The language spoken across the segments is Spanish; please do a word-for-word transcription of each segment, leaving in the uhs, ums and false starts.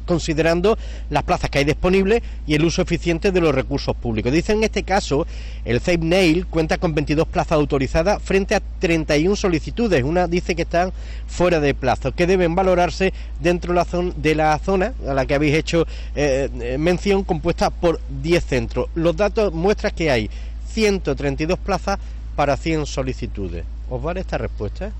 considerando las plazas que hay disponibles y el uso eficiente de los recursos públicos. Dicen en este caso, el C E I P N E I L cuenta con veintidós plazas autorizadas frente a treinta y una solicitudes. Una dice que están fuera de plazo, que deben valorarse dentro de la zona, de la zona a la que habéis hecho eh, mención, compuesta por diez centros. Los datos muestran que hay ciento treinta y dos plazas para cien solicitudes. ¿Os vale esta respuesta?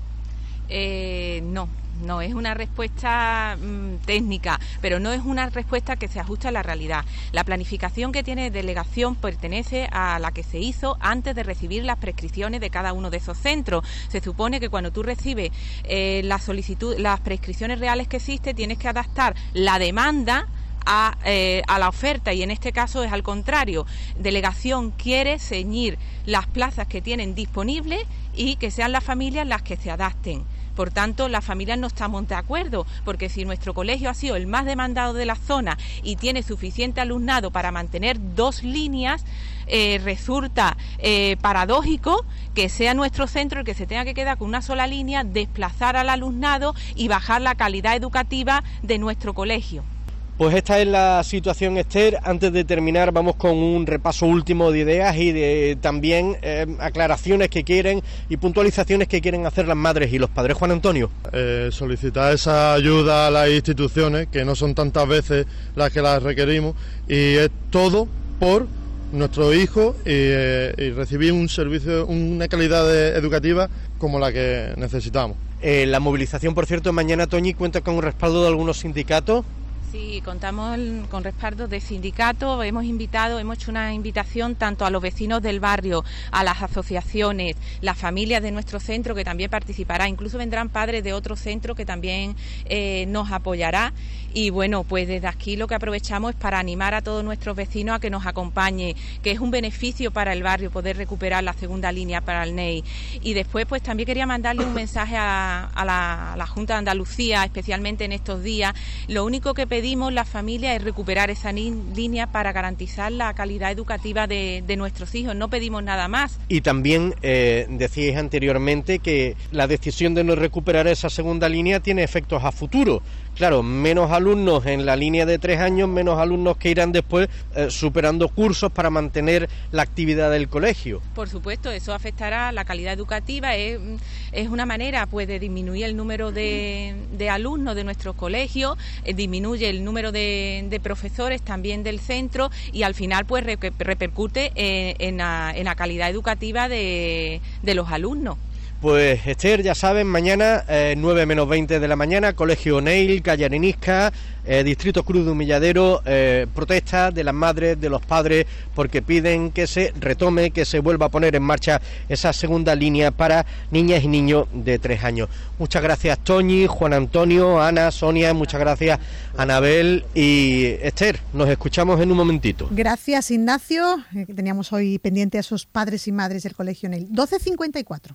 Eh, no. No, es una respuesta mmm, técnica, pero no es una respuesta que se ajusta a la realidad. La planificación que tiene delegación pertenece a la que se hizo antes de recibir las prescripciones de cada uno de esos centros. Se supone que cuando tú recibes eh, la solicitud, las prescripciones reales que existe, tienes que adaptar la demanda a, eh, a la oferta, y en este caso es al contrario. Delegación quiere ceñir las plazas que tienen disponibles y que sean las familias las que se adapten. Por tanto, las familias no estamos de acuerdo, porque si nuestro colegio ha sido el más demandado de la zona y tiene suficiente alumnado para mantener dos líneas, eh, resulta eh, paradójico que sea nuestro centro el que se tenga que quedar con una sola línea, desplazar al alumnado y bajar la calidad educativa de nuestro colegio. Pues esta es la situación, Esther. Antes de terminar, vamos con un repaso último de ideas y de también eh, aclaraciones que quieren y puntualizaciones que quieren hacer las madres y los padres. Juan Antonio. Eh, solicitar esa ayuda a las instituciones, que no son tantas veces las que las requerimos, y es todo por nuestros hijos y, eh, y recibir un servicio, una calidad de, educativa como la que necesitamos. Eh, la movilización, por cierto, mañana, Toñi, cuenta con un respaldo de algunos sindicatos. Sí, contamos con respaldo de sindicatos, hemos invitado, hemos hecho una invitación tanto a los vecinos del barrio, a las asociaciones, las familias de nuestro centro que también participará, incluso vendrán padres de otro centro que también eh, nos apoyará. Y bueno, pues desde aquí lo que aprovechamos es para animar a todos nuestros vecinos a que nos acompañen, que es un beneficio para el barrio poder recuperar la segunda línea para el N E I. Y después pues también quería mandarle un mensaje a, a, la, a la Junta de Andalucía, especialmente en estos días. Lo único que pedimos las familias es recuperar esa ni, línea para garantizar la calidad educativa de, de nuestros hijos, no pedimos nada más. Y también eh, decíais anteriormente que la decisión de no recuperar esa segunda línea tiene efectos a futuro. Claro, menos alumnos en la línea de tres años, menos alumnos que irán después eh, superando cursos para mantener la actividad del colegio. Por supuesto, eso afectará a la calidad educativa, es, es una manera pues de disminuir el número de, de alumnos de nuestros colegios, eh, disminuye el número de, de profesores también del centro y al final pues re, repercute en, en, la, en la calidad educativa de, de los alumnos. Pues Esther, ya saben, mañana eh, nueve menos veinte de la mañana, Colegio N E I L, Calle Arenisca, eh, Distrito Cruz de Humilladero, eh, protesta de las madres, de los padres, porque piden que se retome, que se vuelva a poner en marcha esa segunda línea para niñas y niños de tres años. Muchas gracias, Toñi, Juan Antonio, Ana, Sonia, muchas gracias, Anabel y Esther. Nos escuchamos en un momentito. Gracias, Ignacio. Eh, teníamos hoy pendiente a esos padres y madres del Colegio N E I L. doce cincuenta y cuatro.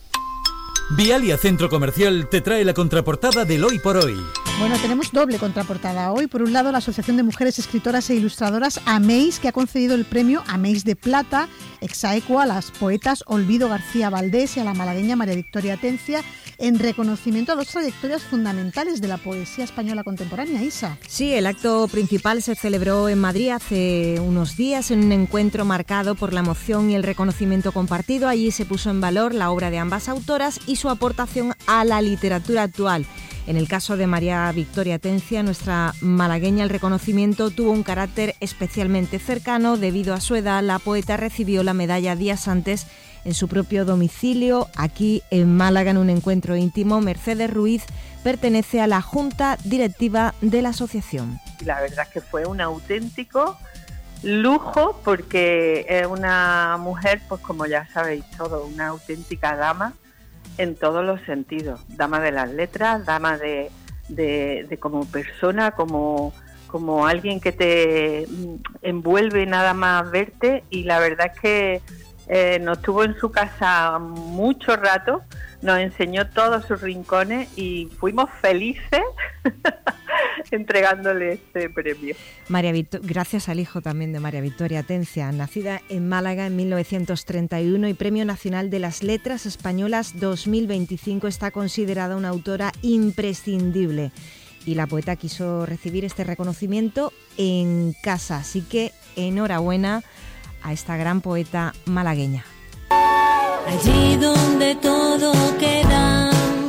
Vialia Centro Comercial te trae la contraportada del Hoy por Hoy. Bueno, tenemos doble contraportada hoy. Por un lado, la Asociación de Mujeres Escritoras e Ilustradoras AMEIS, que ha concedido el premio AMEIS de Plata, exaequo a las poetas Olvido García Valdés y a la malagueña María Victoria Atencia, en reconocimiento a dos trayectorias fundamentales de la poesía española contemporánea. Isa. Sí, el acto principal se celebró en Madrid hace unos días en un encuentro marcado por la emoción y el reconocimiento compartido. Allí se puso en valor la obra de ambas autoras y su aportación a la literatura actual. En el caso de María Victoria Atencia, nuestra malagueña, el reconocimiento tuvo un carácter especialmente cercano. Debido a su edad, la poeta recibió la medalla días antes en su propio domicilio, aquí en Málaga, en un encuentro íntimo. Mercedes Ruiz pertenece a la Junta Directiva de la asociación. La verdad es que fue un auténtico lujo, porque es una mujer, pues como ya sabéis todo, una auténtica dama en todos los sentidos, dama de las letras, dama de, de, de como persona, como, como alguien que te envuelve nada más verte, y la verdad es que eh, nos tuvo en su casa mucho rato, nos enseñó todos sus rincones y fuimos felices entregándole este premio. María Victor- gracias al hijo también de María Victoria Atencia, nacida en Málaga en mil novecientos treinta y uno y Premio Nacional de las Letras Españolas dos mil veinticinco, está considerada una autora imprescindible. y la poeta quiso recibir este reconocimiento en casa. Así que enhorabuena a esta gran poeta malagueña. Allí donde todo queda.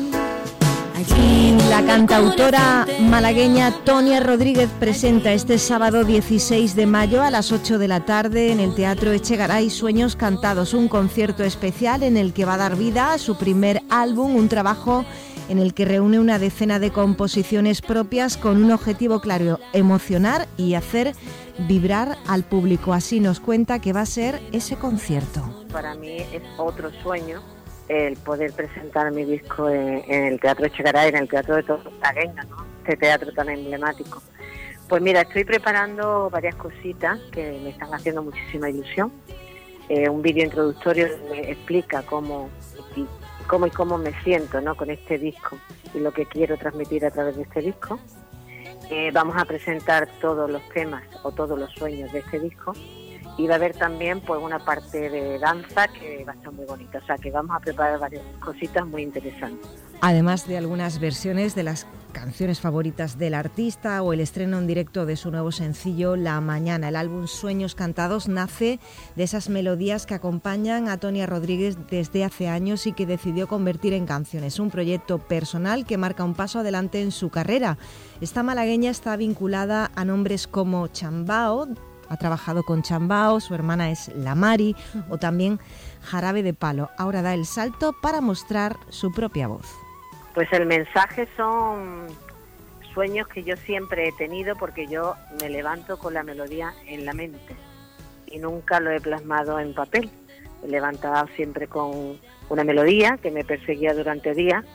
Y la cantautora malagueña Tonia Rodríguez presenta este sábado dieciséis de mayo a las ocho de la tarde en el Teatro Echegaray Sueños Cantados, un concierto especial en el que va a dar vida a su primer álbum, un trabajo en el que reúne una decena de composiciones propias con un objetivo claro: emocionar y hacer vibrar al público. Así nos cuenta que va a ser ese concierto. Para mí es otro sueño el poder presentar mi disco en, en el Teatro Echegaray, en el Teatro de Todos los Malagueños, ¿no? Este teatro tan emblemático. Pues mira, estoy preparando varias cositas que me están haciendo muchísima ilusión. Eh, un vídeo introductorio que me explica cómo y, cómo y cómo me siento, ¿no?, con este disco y lo que quiero transmitir a través de este disco. Eh, vamos a presentar todos los temas o todos los sueños de este disco. Y va a haber también pues una parte de danza que va a estar muy bonita, o sea que vamos a preparar varias cositas muy interesantes. Además de algunas versiones de las canciones favoritas del artista o el estreno en directo de su nuevo sencillo La Mañana. El álbum Sueños Cantados nace de esas melodías que acompañan a Tonia Rodríguez desde hace años y que decidió convertir en canciones. Un proyecto personal que marca un paso adelante en su carrera. Esta malagueña está vinculada a nombres como Chambao, ha trabajado con Chambao, su hermana es La Mari, o también Jarabe de Palo. Ahora da el salto para mostrar su propia voz. Pues el mensaje son sueños que yo siempre he tenido, porque yo me levanto con la melodía en la mente y nunca lo he plasmado en papel. Me he levantado siempre con una melodía que me perseguía durante días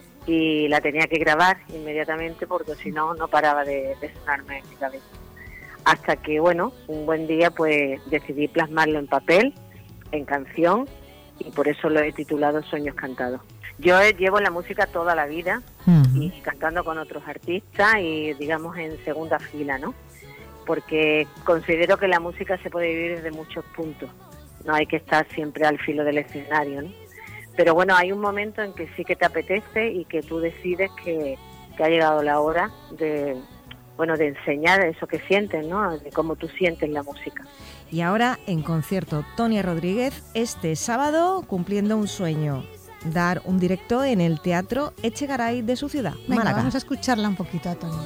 y la tenía que grabar inmediatamente porque si no, no paraba de, de sonarme en mi cabeza. Hasta que, bueno, un buen día pues decidí plasmarlo en papel, en canción, y por eso lo he titulado Sueños Cantados. Yo llevo la música toda la vida uh-huh. y cantando con otros artistas y, digamos, en segunda fila, ¿no? Porque considero que la música se puede vivir desde muchos puntos. No hay que estar siempre al filo del escenario, ¿no? Pero bueno, hay un momento en que sí que te apetece y que tú decides que, que ha llegado la hora de... bueno, de enseñar eso que sientes, ¿no?, de cómo tú sientes la música. Y ahora en concierto, Tonia Rodríguez, este sábado cumpliendo un sueño, dar un directo en el Teatro Echegaray de su ciudad, Venga, Málaga. Vamos a escucharla un poquito a Tonia.